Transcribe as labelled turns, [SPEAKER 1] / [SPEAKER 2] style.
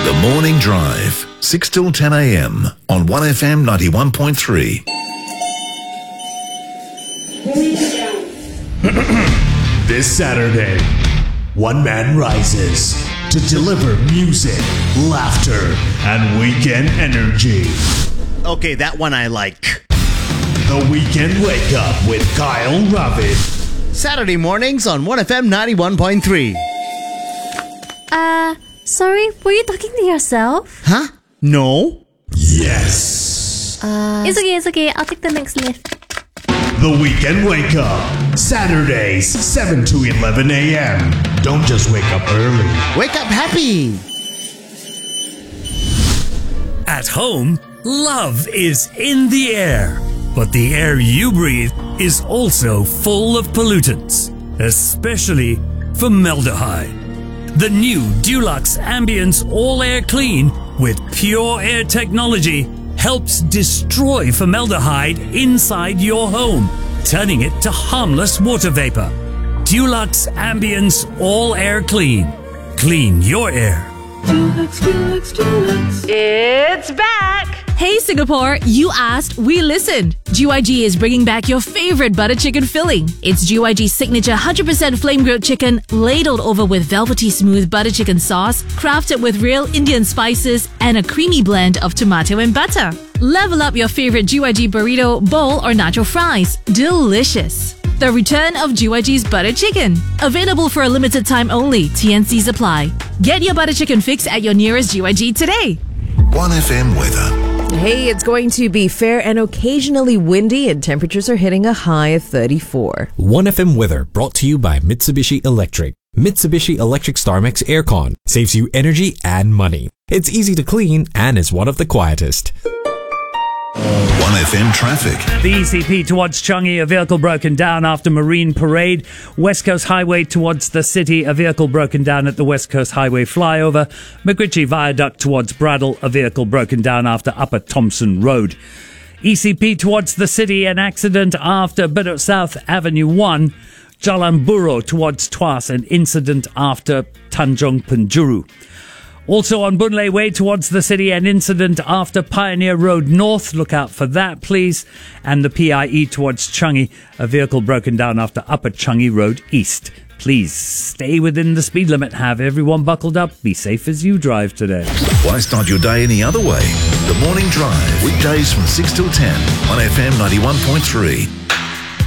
[SPEAKER 1] The Morning Drive, 6 till 10 a.m. on 1FM 91.3.
[SPEAKER 2] This Saturday, one man rises to deliver music, laughter, and weekend energy.
[SPEAKER 3] Okay, that one I like.
[SPEAKER 2] The Weekend Wake Up with Kyle Ravid.
[SPEAKER 3] Saturday mornings on 1FM 91.3.
[SPEAKER 4] Sorry, were you talking to yourself?
[SPEAKER 3] Huh? No?
[SPEAKER 2] Yes.
[SPEAKER 4] It's okay. I'll take the next lift.
[SPEAKER 2] The Weekend Wake Up. Saturdays, 7 to 11 a.m. Don't just wake up early.
[SPEAKER 3] Wake up happy.
[SPEAKER 5] At home, love is in the air. But the air you breathe is also full of pollutants, especially formaldehyde. The new Dulux Ambience All Air Clean with pure air technology helps destroy formaldehyde inside your home, turning it to harmless water vapor. Dulux Ambience All Air Clean. Clean your air.
[SPEAKER 6] Dulux. It's back!
[SPEAKER 7] Hey Singapore, you asked, we listened. GYG is bringing back your favorite butter chicken filling. It's GYG's signature 100% flame-grilled chicken, ladled over with velvety smooth butter chicken sauce, crafted with real Indian spices, and a creamy blend of tomato and butter. Level up your favorite GYG burrito, bowl, or nacho fries. Delicious. The return of GYG's butter chicken. Available for a limited time only. TNCs apply. Get your butter chicken fix at your nearest GYG today.
[SPEAKER 1] 1FM weather.
[SPEAKER 8] Hey, it's going to be fair and occasionally windy, and temperatures are hitting a high of 34.
[SPEAKER 9] 1FM weather brought to you by Mitsubishi Electric. Mitsubishi Electric StarMax Aircon saves you energy and money. It's easy to clean and is one of the quietest.
[SPEAKER 1] 1FM traffic.
[SPEAKER 5] The ECP towards Changi, a vehicle broken down after Marine Parade. West Coast Highway towards the city, a vehicle broken down at the West Coast Highway flyover. McRitchie Viaduct towards Bradle, a vehicle broken down after Upper Thompson Road. ECP towards the city, an accident after Bedok South Avenue 1. Jalan Buro towards Tuas, an incident after Tanjong Penjuru. Also on Boon Lay Way towards the city, an incident after Pioneer Road North. Look out for that, please. And the PIE towards Changi, a vehicle broken down after Upper Changi Road East. Please stay within the speed limit. Have everyone buckled up. Be safe as you drive today.
[SPEAKER 1] Why start your day any other way? The Morning Drive, weekdays from 6 till 10 on FM 91.3.